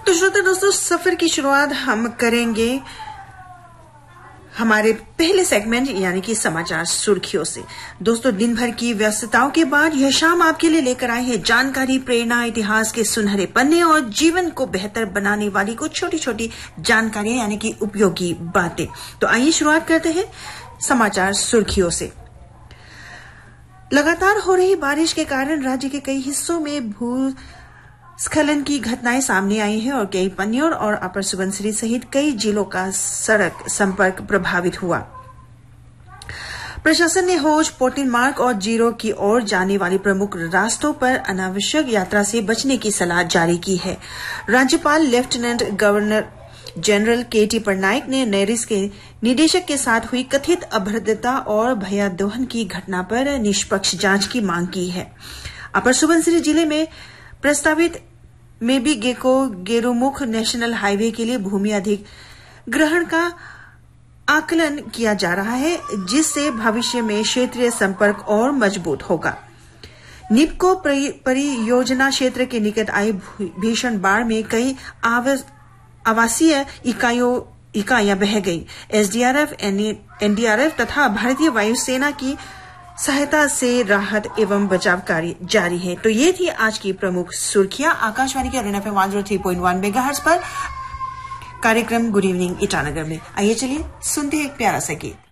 तो श्रोता दोस्तों, सफर की शुरुआत हम करेंगे हमारे पहले सेगमेंट यानी कि समाचार सुर्खियों से। दोस्तों, दिन भर की व्यस्तताओं के बाद यह शाम आपके लिए लेकर आए हैं जानकारी, प्रेरणा, इतिहास के सुनहरे पन्ने और जीवन को बेहतर बनाने वाली कुछ छोटी छोटी जानकारियां यानी कि उपयोगी बातें। तो आइए शुरुआत करते हैं समाचार सुर्खियों से। लगातार हो रही बारिश के कारण राज्य के कई हिस्सों में भूस्खलन की घटनाएं सामने आई हैं और कई पन्नियों और अपर सुबनसिरी सहित कई जिलों का सड़क संपर्क प्रभावित हुआ। प्रशासन ने हौज, पोटिन मार्ग और जीरो की ओर जाने वाले प्रमुख रास्तों पर अनावश्यक यात्रा से बचने की सलाह जारी की है। राज्यपाल लेफ्टिनेंट गवर्नर जनरल केटी पटनायक ने नेरिस के निदेशक के साथ हुई कथित अभद्रता और भयादोहन की घटना पर निष्पक्ष जांच की मांग की है। अपर सुबनसिरी जिले में प्रस्तावित मेबी गेको गेरुमुख नेशनल हाईवे के लिए भूमि अधिग्रहण का आकलन किया जा रहा है, जिससे भविष्य में क्षेत्रीय संपर्क और मजबूत होगा। निपको परियोजना क्षेत्र के निकट आई भीषण बाढ़ में कई आवासीय इकाइयां बह गई। एसडीआरएफ, एनडीआरएफ तथा भारतीय वायुसेना की सहायता से राहत एवं बचाव कार्य जारी है। तो ये थी आज की प्रमुख सुर्खियां। आकाशवाणी के रेन FM 103.1 मेगाहर्ट्ज पर कार्यक्रम गुड इवनिंग ईटानगर में। आइए चलिए सुनते हैं एक प्यारा सा गीत।